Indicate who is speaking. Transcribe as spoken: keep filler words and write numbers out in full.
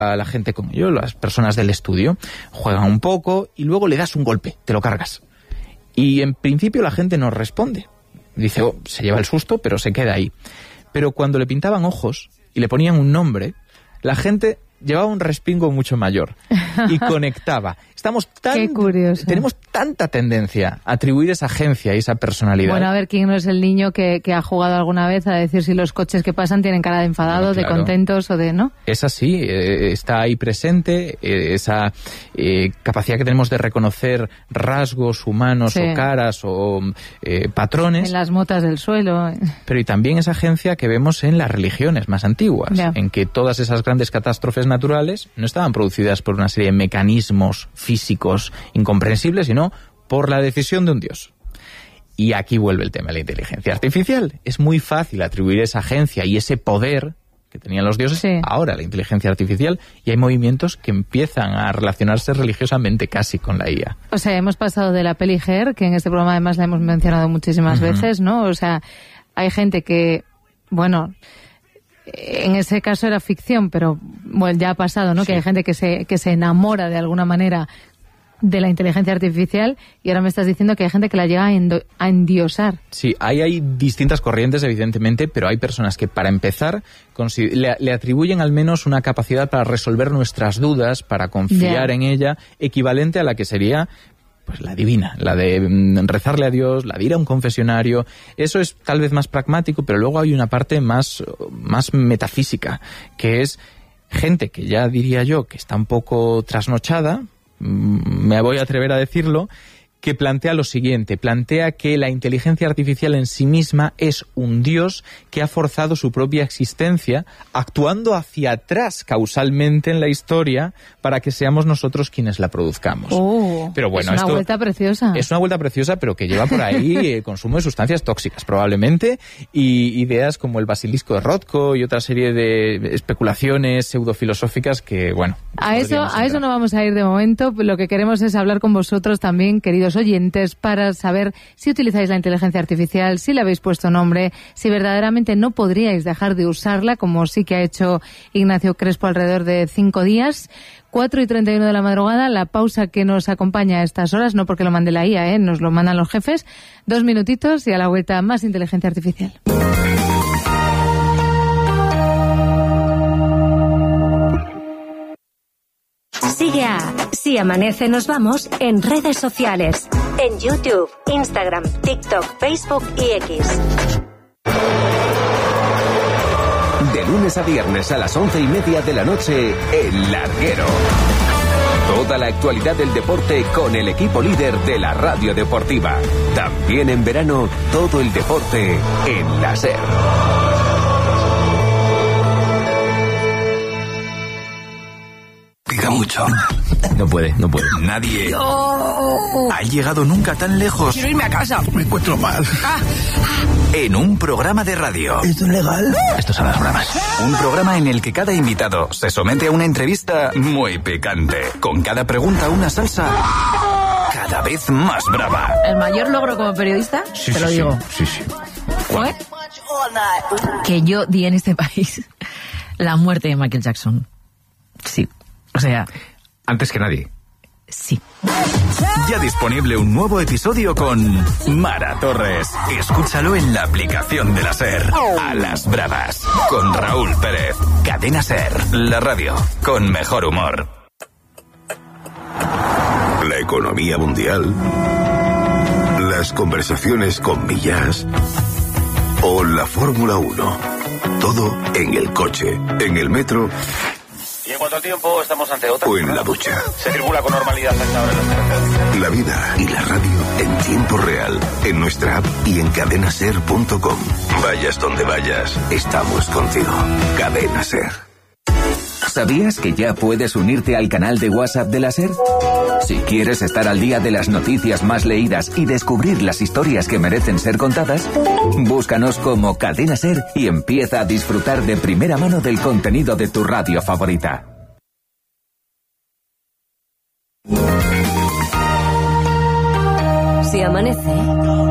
Speaker 1: a la gente con ello, las personas del estudio, juegan un poco y luego le das un golpe, te lo cargas. Y en principio la gente no responde. Dice, oh, se lleva el susto, pero se queda ahí. Pero cuando le pintaban ojos y le ponían un nombre, la gente llevaba un respingo mucho mayor y conectaba. Estamos tan,
Speaker 2: Qué curioso.
Speaker 1: Tenemos tanta tendencia a atribuir esa agencia y esa personalidad.
Speaker 2: Bueno, a ver, ¿quién no es el niño que, que ha jugado alguna vez a decir si los coches que pasan tienen cara de enfadados, bueno, claro, de contentos o de no?
Speaker 1: Es así, eh, está ahí presente, eh, esa eh, capacidad que tenemos de reconocer rasgos humanos, sí, o caras o eh, patrones.
Speaker 2: En las motas del suelo.
Speaker 1: Pero y también esa agencia que vemos en las religiones más antiguas, yeah, en que todas esas grandes catástrofes naturales no estaban producidas por una serie de mecanismos físicos incomprensibles, sino por la decisión de un dios. Y aquí vuelve el tema de la inteligencia artificial. Es muy fácil atribuir esa agencia y ese poder que tenían los dioses, sí, ahora a la inteligencia artificial, y hay movimientos que empiezan a relacionarse religiosamente casi con la I A.
Speaker 2: O sea, hemos pasado de la peli Her, que en este programa además la hemos mencionado muchísimas uh-huh. veces, ¿no? O sea, hay gente que, bueno, en ese caso era ficción, pero bueno, ya ha pasado, ¿no? Sí. Que hay gente que se, que se enamora de alguna manera de la inteligencia artificial, y ahora me estás diciendo que hay gente que la llega a, endo, a endiosar.
Speaker 1: Sí, ahí hay distintas corrientes, evidentemente, pero hay personas que, para empezar, le, le atribuyen al menos una capacidad para resolver nuestras dudas, para confiar yeah. en ella, equivalente a la que sería pues la divina, la de rezarle a Dios, la de ir a un confesionario. Eso es tal vez más pragmático, pero luego hay una parte más, más metafísica, que es gente que ya diría yo que está un poco trasnochada, me voy a atrever a decirlo, que plantea lo siguiente, plantea que la inteligencia artificial en sí misma es un dios que ha forzado su propia existencia, actuando hacia atrás causalmente en la historia para que seamos nosotros quienes la produzcamos.
Speaker 2: Oh, pero bueno, es una esto vuelta preciosa.
Speaker 1: Es una vuelta preciosa, pero que lleva por ahí el consumo de sustancias tóxicas, probablemente, y ideas como el basilisco de Rothko y otra serie de especulaciones pseudofilosóficas que, bueno...
Speaker 2: A eso, a eso no vamos a ir de momento. Lo que queremos es hablar con vosotros también, queridos oyentes, para saber si utilizáis la inteligencia artificial, si le habéis puesto nombre, si verdaderamente no podríais dejar de usarla, como sí que ha hecho Ignacio Crespo alrededor de cinco días. cuatro y treinta y uno de la madrugada, la pausa que nos acompaña a estas horas, no porque lo mande la I A, ¿eh? Nos lo mandan los jefes. Dos minutitos y a la vuelta más inteligencia artificial.
Speaker 3: Sigue a Si Amanece Nos Vamos en redes sociales, en YouTube, Instagram, TikTok, Facebook y X.
Speaker 4: De lunes a viernes a las once y media de la noche, El Larguero. Toda la actualidad del deporte con el equipo líder de la radio deportiva. También en verano, todo el deporte en la SER.
Speaker 5: Pica mucho.
Speaker 1: No puede, no puede.
Speaker 5: Nadie no. ha llegado nunca tan lejos.
Speaker 6: Quiero irme a casa.
Speaker 5: Me encuentro mal. Ah, ah. En un programa de radio.
Speaker 6: ¿Esto es legal?
Speaker 5: Esto son las bromas. Un programa en el que cada invitado se somete a una entrevista muy picante. Con cada pregunta una salsa cada vez más brava.
Speaker 6: ¿El mayor logro como periodista?
Speaker 5: Sí,
Speaker 6: Te
Speaker 5: sí,
Speaker 6: lo digo.
Speaker 5: Sí, sí.
Speaker 6: ¿Fue? Que yo di en este país la muerte de Michael Jackson. Sí. O sea...
Speaker 5: Antes que nadie.
Speaker 6: Sí.
Speaker 5: Ya disponible un nuevo episodio con Mara Torres. Escúchalo en la aplicación de la SER. A las bravas. Con Raúl Pérez. Cadena SER. La radio con mejor humor.
Speaker 7: La economía mundial. Las conversaciones con Millás. O la Fórmula uno. Todo en el coche, en el metro...
Speaker 8: Y en cuanto al tiempo, estamos ante otra.
Speaker 7: O en la ducha.
Speaker 8: Se circula con normalidad hasta ahora en las carreteras.
Speaker 7: La vida y la radio en tiempo real. En nuestra app y en cadena ser punto com. Vayas donde vayas, estamos contigo. Cadena SER.
Speaker 4: ¿Sabías que ya puedes unirte al canal de WhatsApp de la SER? Si quieres estar al día de las noticias más leídas y descubrir las historias que merecen ser contadas, búscanos como Cadena SER y empieza a disfrutar de primera mano del contenido de tu radio favorita.
Speaker 3: Si amanece,